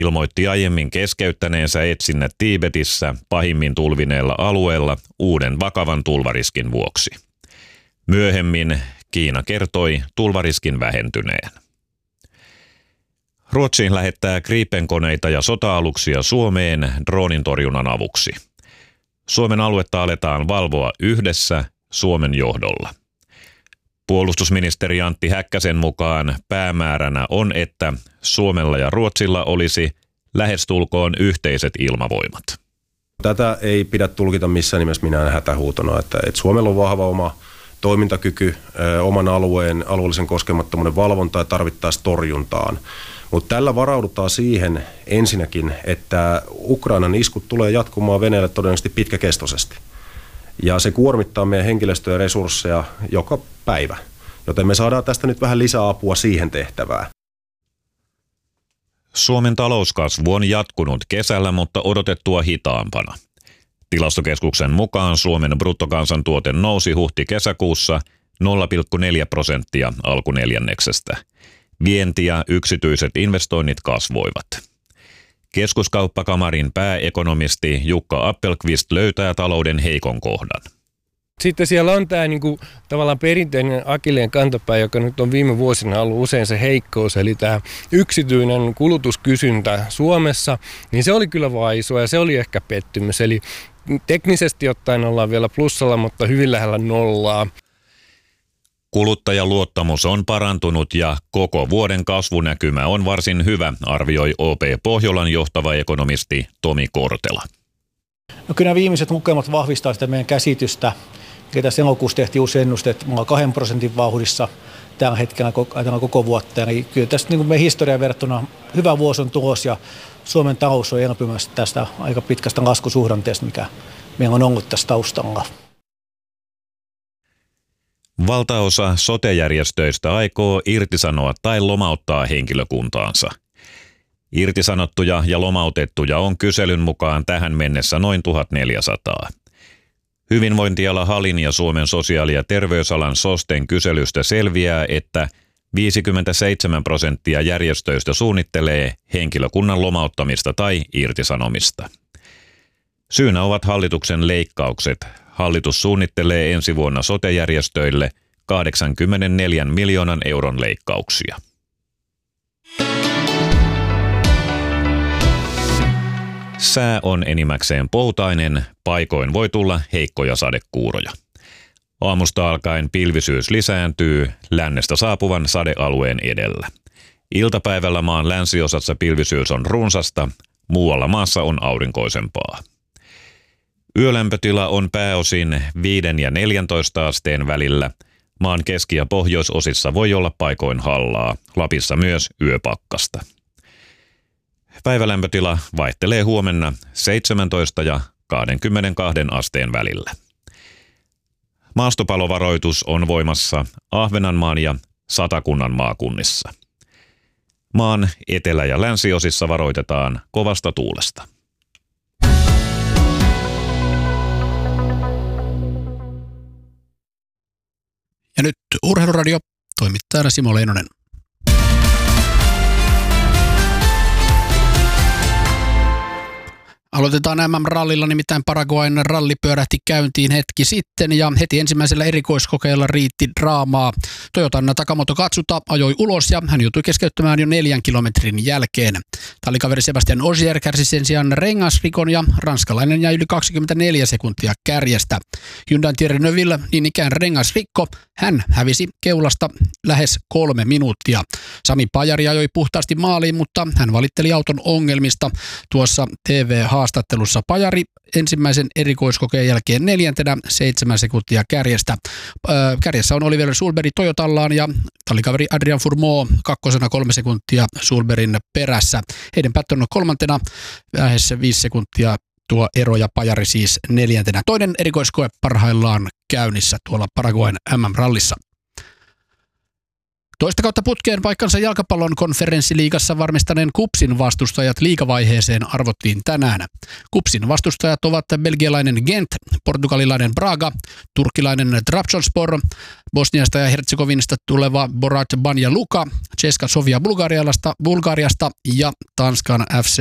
ilmoitti aiemmin keskeyttäneensä etsinnät Tiibetissä pahimmin tulvineella alueella uuden vakavan tulvariskin vuoksi. Myöhemmin Kiina kertoi tulvariskin vähentyneen. Ruotsi lähettää Gripen-koneita ja sota-aluksia Suomeen droonintorjunnan avuksi. Suomen aluetta aletaan valvoa yhdessä Suomen johdolla. Puolustusministeri Antti Häkkäsen mukaan päämääränä on, että Suomella ja Ruotsilla olisi lähestulkoon yhteiset ilmavoimat. Tätä ei pidä tulkita missään nimessä minään hätähuutona, että Suomella on vahva oma toimintakyky, oman alueellisen koskemattomuuden valvonta ja tarvittaessa torjuntaan. Mutta tällä varaudutaan siihen ensinnäkin, että Ukrainan iskut tulee jatkumaan Venäjälle todennäköisesti pitkäkestoisesti. Ja se kuormittaa meidän henkilöstöä ja resursseja joka päivä, joten me saadaan tästä nyt vähän lisää apua siihen tehtävään. Suomen talouskasvu on jatkunut kesällä, mutta odotettua hitaampana. Tilastokeskuksen mukaan Suomen bruttokansantuote nousi huhti-kesäkuussa 0,4% alkuneljänneksestä. Vienti ja yksityiset investoinnit kasvoivat. Keskuskauppakamarin pääekonomisti Jukka Appelqvist löytää talouden heikon kohdan. Sitten siellä on tämä tavallaan perinteinen akilleen kantapää, joka nyt on viime vuosina ollut usein se heikkous, eli tämä yksityinen kulutuskysyntä Suomessa, niin se oli kyllä vaisu ja se oli ehkä pettymys. Eli teknisesti ottaen ollaan vielä plussalla, mutta hyvin lähellä nollaa. Kuluttajaluottamus on parantunut ja koko vuoden kasvunäkymä on varsin hyvä, arvioi OP Pohjolan johtava ekonomisti Tomi Kortela. No kyllä viimeiset lukemat vahvistaa sitä meidän käsitystä. Tässä elokuussa tehtiin uusi ennuste, että me ollaan 2% vauhdissa tällä hetkellä koko vuotta. Eli kyllä tästä meidän historiaan verrattuna hyvä vuosi on tulos ja Suomen talous on elpymässä tästä aika pitkästä laskusuhdanteesta, mikä meillä on ollut tässä taustalla. Valtaosa sote-järjestöistä aikoo irtisanoa tai lomauttaa henkilökuntaansa. Irtisanottuja ja lomautettuja on kyselyn mukaan tähän mennessä noin 1400. Hyvinvointiala HALin ja Suomen sosiaali- ja terveysalan SOSTEn kyselystä selviää, että 57% järjestöistä suunnittelee henkilökunnan lomauttamista tai irtisanomista. Syynä ovat hallituksen leikkaukset. Hallitus suunnittelee ensi vuonna sote-järjestöille 84 miljoonan euron leikkauksia. Sää on enimmäkseen poutainen, paikoin voi tulla heikkoja sadekuuroja. Aamusta alkaen pilvisyys lisääntyy lännestä saapuvan sadealueen edellä. Iltapäivällä maan länsiosassa pilvisyys on runsasta, muualla maassa on aurinkoisempaa. Yölämpötila on pääosin 5 ja 14 asteen välillä. Maan keski- ja pohjoisosissa voi olla paikoin hallaa, Lapissa myös yöpakkasta. Päivälämpötila vaihtelee huomenna 17 ja 22 asteen välillä. Maastopalovaroitus on voimassa Ahvenanmaan ja Satakunnan maakunnissa. Maan etelä- ja länsiosissa varoitetaan kovasta tuulesta. Ja nyt Urheiluradio, toimittajana Simo Leinonen. Aloitetaan MM-rallilla, nimittäin Paraguayn ralli pyörähti käyntiin hetki sitten ja heti ensimmäisellä erikoiskokeella riitti draamaa. Toyotan Takamoto Katsuta ajoi ulos ja hän joutui keskeyttämään jo 4 kilometrin jälkeen. Tallikaveri Sebastian Ogier kärsi sen sijaan rengasrikon ja ranskalainen jäi yli 24 sekuntia kärjestä. Hyundain Thierry Neuville niin ikään rengasrikko, hän hävisi keulasta lähes 3 minuuttia. Sami Pajari ajoi puhtaasti maaliin, mutta hän valitteli auton ongelmista. Tuossa TV-haastattelussa Pajari ensimmäisen erikoiskokeen jälkeen 4. 7 sekuntia kärjestä. Kärjessä on Oliver Sulberg Toyotallaan ja tallikaveri Adrian Fourmaux 2. 3 sekuntia Sulbergin perässä. Heidän Patton on 3. lähes 5 sekuntia tuo ero ja Pajari siis 4. Toinen erikoiskoe parhaillaan käynnissä tuolla Paraguayn MM-rallissa. Toista kautta putkeen paikkansa jalkapallon konferenssiliigassa varmistaneen KuPSin vastustajat liigavaiheeseen arvottiin tänään. KuPSin vastustajat ovat belgialainen Gent, portugalilainen Braga, turkkilainen Trabzonspor, Bosniasta ja Herzegovinasta tuleva Borat Banja Luka, Česká Sofia Bulgariasta ja Tanskan FC